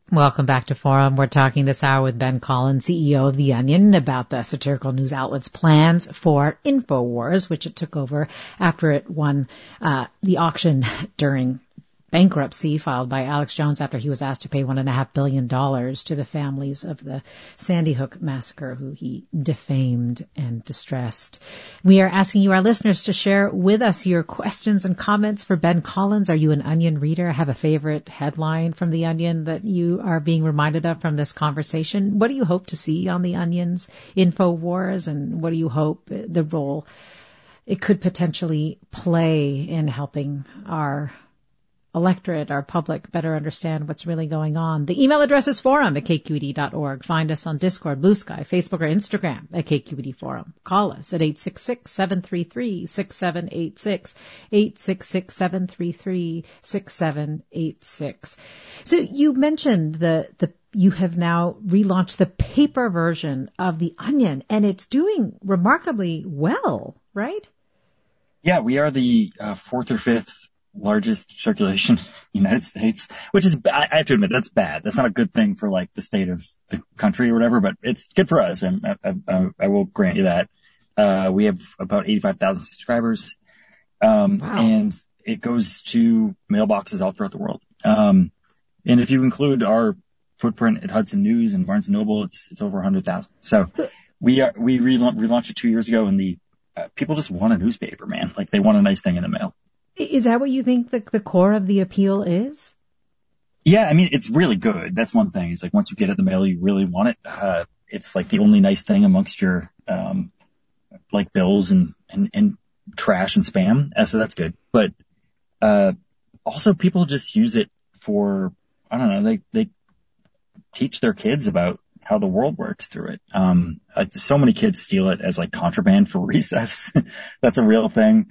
Welcome back to Forum. We're talking this hour with Ben Collins, CEO of The Onion, about the satirical news outlet's plans for InfoWars, which it took over after it won the auction during bankruptcy filed by Alex Jones after he was asked to pay $1.5 billion to the families of the Sandy Hook massacre, who he defamed and distressed. We are asking you, our listeners, to share with us your questions and comments for Ben Collins. Are you an Onion reader? Have a favorite headline from The Onion that you are being reminded of from this conversation? What do you hope to see on The Onion's InfoWars, and what do you hope the role it could potentially play in helping our electorate, our public, better understand what's really going on? The email address is forum@kqed.org. Find us on Discord, Blue Sky, Facebook, or Instagram at KQED Forum. Call us at 866-733-6786, 866-733-6786. So you mentioned you have now relaunched the paper version of The Onion, and it's doing remarkably well, right? Yeah, we are the fourth or fifth largest circulation in the United States, which is, I have to admit, that's bad. That's not a good thing for like the state of the country or whatever, but it's good for us. I will grant you that. We have about 85,000 subscribers. Wow. And it goes to mailboxes all throughout the world. And if you include our footprint at Hudson News and Barnes & Noble, it's over 100,000. So we relaunched it 2 years ago, and people just want a newspaper, man. Like, they want a nice thing in the mail. Is that what you think the core of the appeal is? Yeah, I mean, it's really good. That's one thing. It's like, once you get it in the mail, you really want it. It's like the only nice thing amongst your, like bills and trash and spam. So that's good. But, also people just use it for, I don't know, they teach their kids about how the world works through it. So many kids steal it as like contraband for recess. That's a real thing.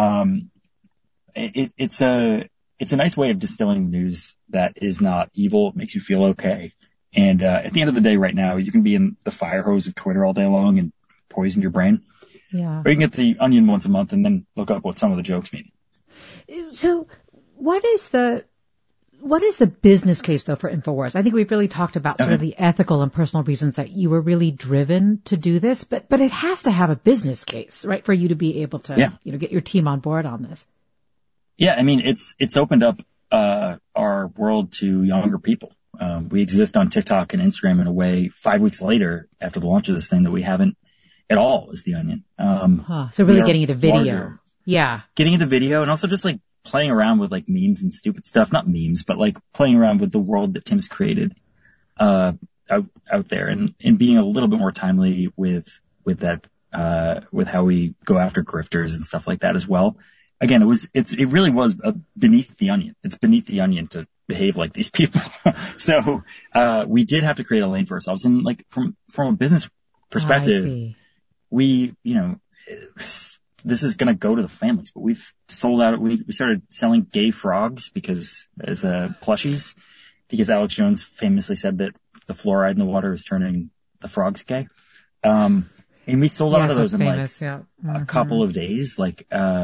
It's a nice way of distilling news that is not evil. It makes you feel okay. And at the end of the day, right now, you can be in the fire hose of Twitter all day long and poison your brain. Yeah. Or you can get The Onion once a month and then look up what some of the jokes mean. So what is the business case, though, for InfoWars? I think we've really talked about sort of the ethical and personal reasons that you were really driven to do this, but it has to have a business case, right, for you to be able to, get your team on board on this. Yeah, I mean, it's opened up our world to younger people. We exist on TikTok and Instagram in a way 5 weeks later after the launch of this thing that we haven't at all as The Onion. So really getting into video. Larger. Yeah. Getting into video, and also just like playing around with like memes and stupid stuff. Not memes, but like playing around with the world that Tim's created out there, and being a little bit more timely with that, with how we go after grifters and stuff like that as well. Again, it really was beneath The Onion. It's beneath The Onion to behave like these people. So, we did have to create a lane for ourselves. And like, from a business perspective, we, this is going to go to the families, but we've sold out. We started selling gay frogs as plushies, because Alex Jones famously said that the fluoride in the water is turning the frogs gay. And we sold out of those in a couple of days. Like,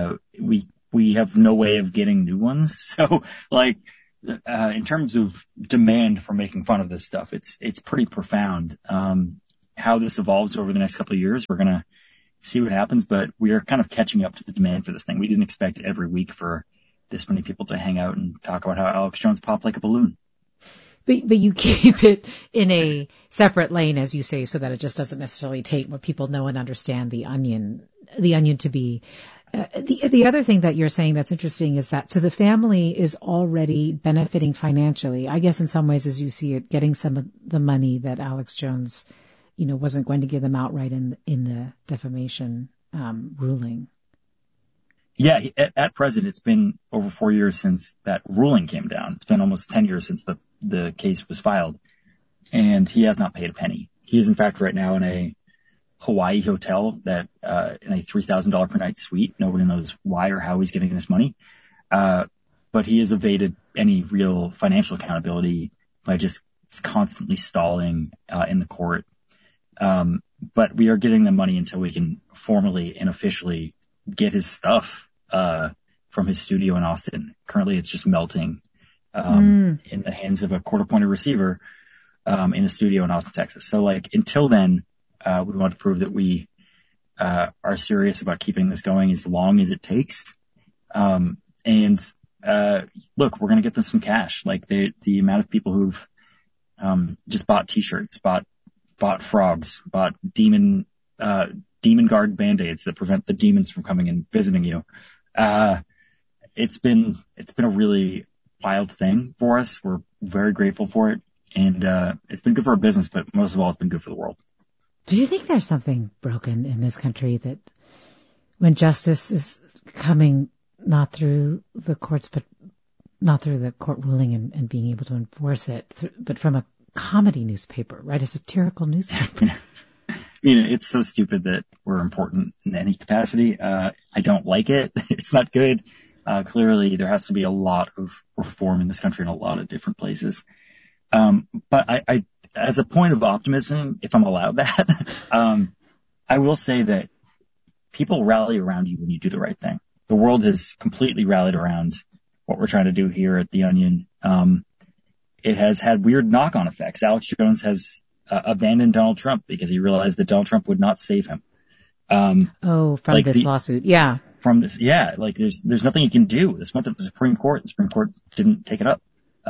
we have no way of getting new ones. So like, in terms of demand for making fun of this stuff, it's pretty profound. How this evolves over the next couple of years, we're going to see what happens, but we are kind of catching up to the demand for this thing. We didn't expect every week for this many people to hang out and talk about how Alex Jones popped like a balloon. But you keep it in a separate lane, as you say, so that it just doesn't necessarily take what people know and understand The Onion to be. The other thing that you're saying that's interesting is that, so the family is already benefiting financially, I guess in some ways, as you see it, getting some of the money that Alex Jones, wasn't going to give them outright in the defamation ruling. Yeah, at present, it's been over 4 years since that ruling came down. It's been almost 10 years since the case was filed, and he has not paid a penny. He is, in fact, right now in a Hawaii hotel that in a $3,000 per night suite. Nobody knows why or how he's getting this money, but he has evaded any real financial accountability by just constantly stalling in the court. But we are getting the money until we can formally and officially get his stuff from his studio in Austin. Currently, it's just melting in the hands of a court-appointed receiver in a studio in Austin, Texas. So like until then, we want to prove that we are serious about keeping this going as long as it takes. Look, we're going to get them some cash. Like the amount of people who've just bought T-shirts, bought frogs, bought demon guard band-aids that prevent the demons from coming and visiting you. It's been a really wild thing for us. We're very grateful for it. And it's been good for our business, but most of all, it's been good for the world. Do you think there's something broken in this country that when justice is coming not through the courts, but not through the court ruling and being able to enforce it, but from a comedy newspaper, right? A satirical newspaper. It's so stupid that we're important in any capacity. I don't like it. It's not good. Clearly, there has to be a lot of reform in this country in a lot of different places. But I, as a point of optimism, if I'm allowed that, I will say that people rally around you when you do the right thing. The world has completely rallied around what we're trying to do here at The Onion. It has had weird knock-on effects. Alex Jones has abandoned Donald Trump because he realized that Donald Trump would not save him. From like this lawsuit. Yeah. From this. Yeah. Like there's nothing you can do. This went to the Supreme Court. The Supreme Court didn't take it up.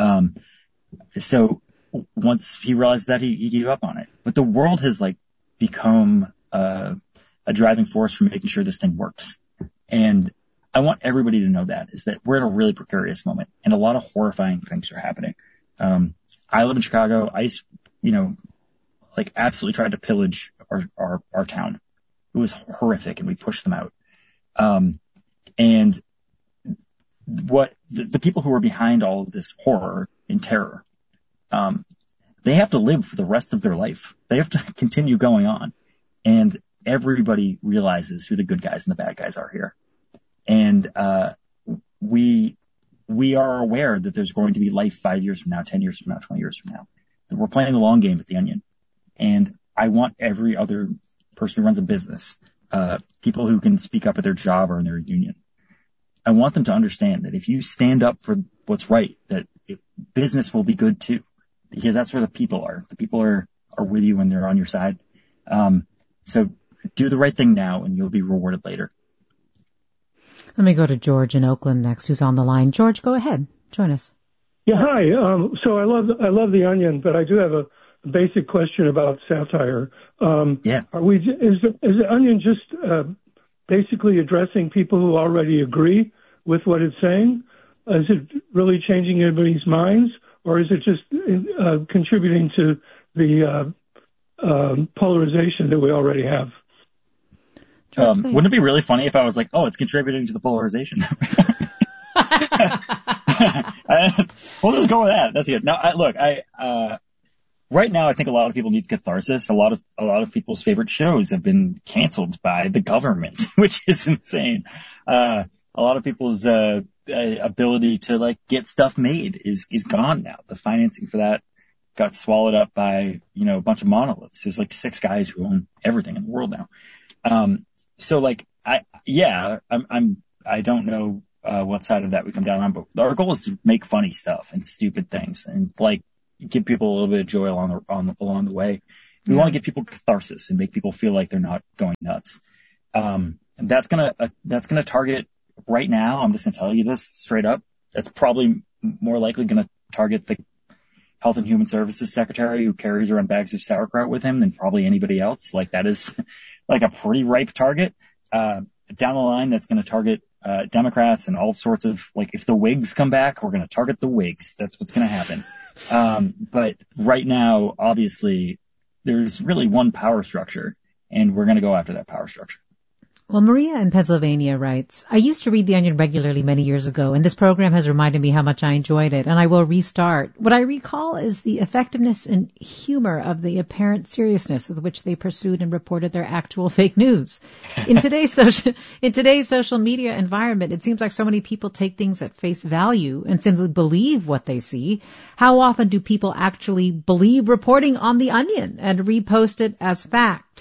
So once he realized that, he gave up on it. But the world has like become a driving force for making sure this thing works. And I want everybody to know that is that we're in a really precarious moment and a lot of horrifying things are happening. I live in Chicago. ICE, like absolutely tried to pillage our town. It was horrific and we pushed them out. And what the people who are behind all of this horror and terror, they have to live for the rest of their life. They have to continue going on. And everybody realizes who the good guys and the bad guys are here. And, we are aware that there's going to be life 5 years from now, 10 years from now, 20 years from now. We're playing the long game at The Onion. And I want every other person who runs a business, people who can speak up at their job or in their union. I want them to understand that if you stand up for what's right, that business will be good too, because that's where the people are. The people are with you when they're on your side. So do the right thing now and you'll be rewarded later. Let me go to George in Oakland next, who's on the line. George, go ahead. Join us. Yeah, hi. So I love The Onion, but I do have a basic question about satire. Yeah. Is The Onion just basically addressing people who already agree with what it's saying? Is it really changing anybody's minds, or is it just contributing to the polarization that we already have? Wouldn't it be really funny if I was like, oh, it's contributing to the polarization? We'll just go with that. That's it. Now, look, right now, I think a lot of people need catharsis. A lot of people's favorite shows have been canceled by the government, which is insane. A lot of people's ability to like get stuff made is gone now. The financing for that got swallowed up by a bunch of monoliths. There's like 6 guys who own everything in the world now. So like I don't know what side of that we come down on, but our goal is to make funny stuff and stupid things and like give people a little bit of joy along the way. We want to give people catharsis and make people feel like they're not going nuts. And that's gonna target right now. I'm just gonna tell you this straight up. That's probably more likely gonna target the Health and Human Services Secretary who carries around bags of sauerkraut with him than probably anybody else. Like that is like a pretty ripe target. Down the line, that's going to target Democrats and all sorts of, like, if the Whigs come back, we're going to target the Whigs. That's what's going to happen. But right now, obviously, there's really one power structure, and we're going to go after that power structure. Well, Maria in Pennsylvania writes, I used to read The Onion regularly many years ago, and this program has reminded me how much I enjoyed it, and I will restart. What I recall is the effectiveness and humor of the apparent seriousness with which they pursued and reported their actual fake news. In today's social media environment, it seems like so many people take things at face value and simply believe what they see. How often do people actually believe reporting on The Onion and repost it as fact?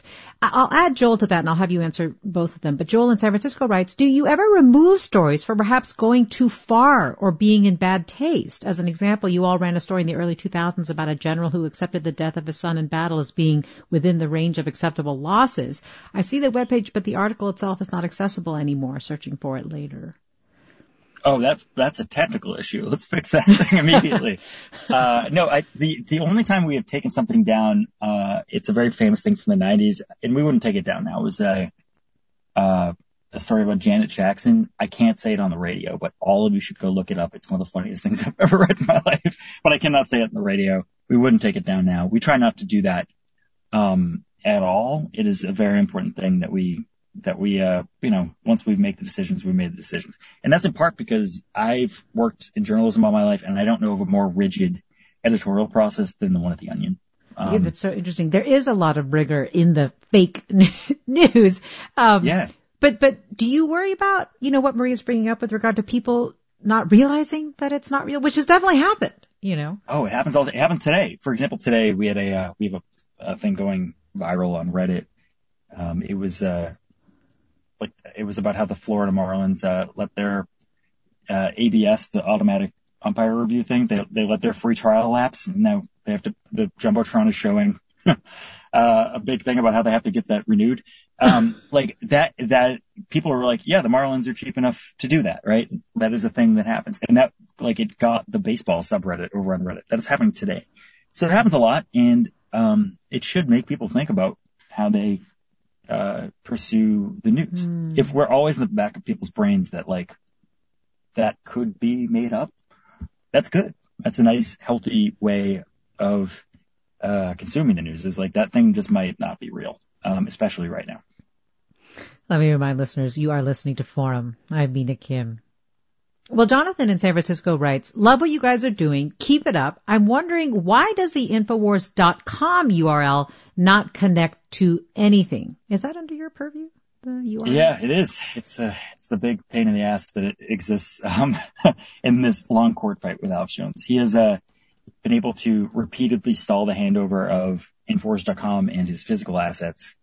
I'll add Joel to that, and I'll have you answer both of them. But Joel in San Francisco writes, do you ever remove stories for perhaps going too far or being in bad taste? As an example, you all ran a story in the early 2000s about a general who accepted the death of his son in battle as being within the range of acceptable losses. I see the webpage, but the article itself is not accessible anymore. Searching for it later. Oh, that's a technical issue. Let's fix that thing immediately. The only time we have taken something down, it's a very famous thing from the 90s, and we wouldn't take it down now. It was a story about Janet Jackson. I can't say it on the radio, but all of you should go look it up. It's one of the funniest things I've ever read in my life, but I cannot say it on the radio. We wouldn't take it down now. We try not to do that, at all. It is a very important thing that we once we make the decisions, we made the decisions. And that's in part because I've worked in journalism all my life, and I don't know of a more rigid editorial process than the one at The Onion. Yeah, that's so interesting. There is a lot of rigor in the fake news. Yeah. But do you worry about, what Maria's bringing up with regard to people not realizing that it's not real, which has definitely happened, Oh, it happens all day. It happened today. For example, today we have a thing going viral on Reddit. It was about how the Florida Marlins let their ABS, the automatic umpire review thing, they let their free trial lapse, and now they have to. The jumbotron is showing a big thing about how they have to get that renewed. That people are like, yeah, the Marlins are cheap enough to do that, right? That is a thing that happens, and that it got the baseball subreddit over on Reddit. That is happening today, so it happens a lot, and it should make people think about how they pursue the news. If we're always in the back of people's brains that that could be made up, that's good. That's a nice, healthy way of consuming the news. Is that thing just might not be real, especially right now. Let me remind listeners, you are listening to Forum. I'm Mina Kim. Well, Jonathan in San Francisco writes, love what you guys are doing. Keep it up. I'm wondering, why does the Infowars.com URL not connect to anything? Is that under your purview, the URL? Yeah, it is. It's the big pain in the ass that it exists in this long court fight with Alex Jones. He has been able to repeatedly stall the handover of Infowars.com and his physical assets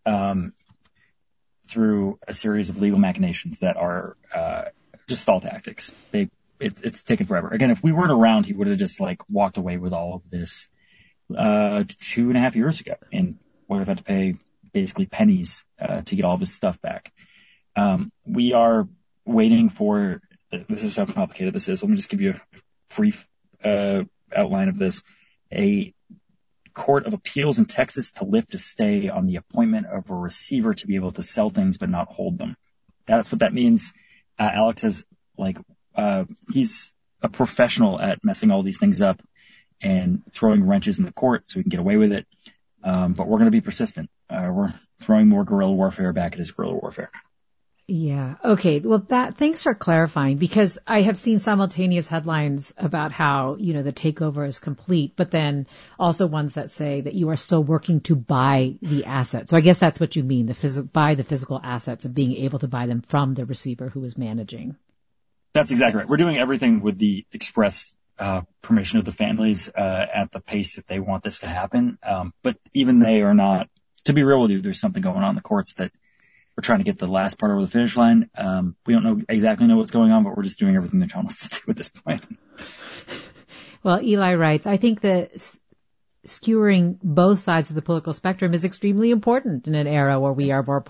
through a series of legal machinations that are just stall tactics. It's taken forever. Again, if we weren't around, he would have just walked away with all of this 2.5 years ago, and would have had to pay basically pennies to get all of his stuff back. We are waiting for. This is how complicated this is. Let me just give you a brief outline of this. A court of appeals in Texas to lift a stay on the appointment of a receiver to be able to sell things but not hold them. That's what that means. Alex is he's a professional at messing all these things up and throwing wrenches in the court so we can get away with it. But we're going to be persistent. We're throwing more guerrilla warfare back at his guerrilla warfare. Yeah. Okay. Well, thanks for clarifying, because I have seen simultaneous headlines about how, the takeover is complete, but then also ones that say that you are still working to buy the assets. So I guess that's what you mean, buy the physical assets and being able to buy them from the receiver who is managing. That's exactly right. We're doing everything with the express permission of the families at the pace that they want this to happen. But even they are not, to be real with you, there's something going on in the courts that we're trying to get the last part over the finish line. We don't exactly know what's going on, but we're just doing everything they're telling us to do at this point. Well, Eli writes, I think that skewering both sides of the political spectrum is extremely important in an era where we are more